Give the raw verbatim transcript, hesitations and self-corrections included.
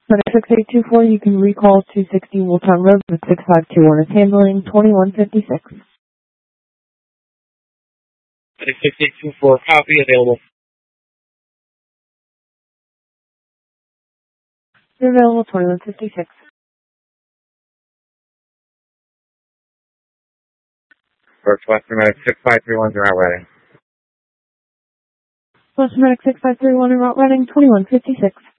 Medic six eight two four, you can recall two sixty Wooltown Road with six five two one is handling twenty-one fifty-six. Medic six eight two four, copy, available. You're available twenty-one fifty-six. Western Medic six five three one, route ready. Western Medic six five three one in route running twenty-one fifty-six.